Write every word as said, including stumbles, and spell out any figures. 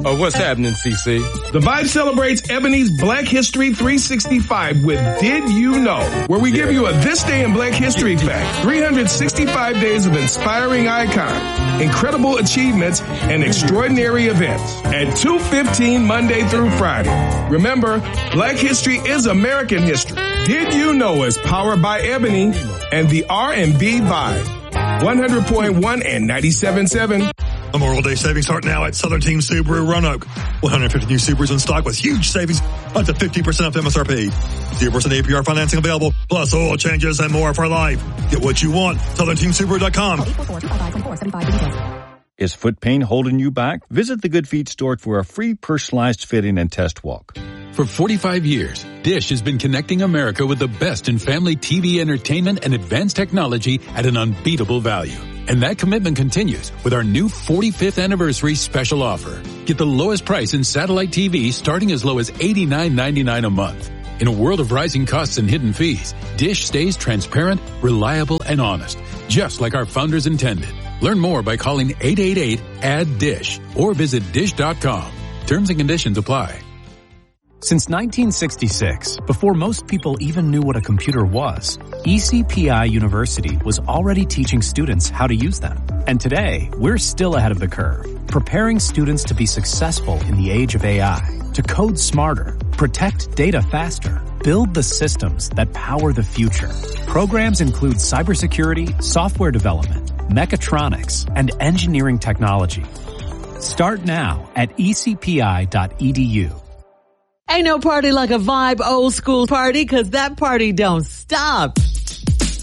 Oh, what's happening, C C? The Vibe celebrates Ebony's Black History three sixty-five with Did You Know? Where we give you a This Day in Black History fact. three hundred sixty-five days of inspiring icons, incredible achievements, and extraordinary events. At two fifteen Monday through Friday. Remember, Black History is American history. Did You Know is powered by Ebony and the R and B Vibe. one hundred point one and ninety-seven point seven. Memorial Day savings start now at Southern Team Subaru Roanoke. one hundred fifty new Subarus in stock with huge savings up to fifty percent off M S R P. zero percent A P R financing available, plus oil changes and more for life. Get what you want. Southern Team Subaru dot com. Is foot pain holding you back? Visit the Good Feet store for a free personalized fitting and test walk. For forty-five years, Dish has been connecting America with the best in family T V entertainment and advanced technology at an unbeatable value. And that commitment continues with our new forty-fifth anniversary special offer. Get the lowest price in satellite T V starting as low as eighty-nine ninety-nine a month. In a world of rising costs and hidden fees, Dish stays transparent, reliable, and honest, just like our founders intended. Learn more by calling eight eight eight, A D D I S H or visit dish dot com. Terms and conditions apply. Since nineteen sixty-six, before most people even knew what a computer was, E C P I University was already teaching students how to use them. And today, we're still ahead of the curve, preparing students to be successful in the age of A I, to code smarter, protect data faster, build the systems that power the future. Programs include cybersecurity, software development, mechatronics, and engineering technology. Start now at e c p i dot e d u. Ain't no party like a Vibe old school party, 'cause that party don't stop.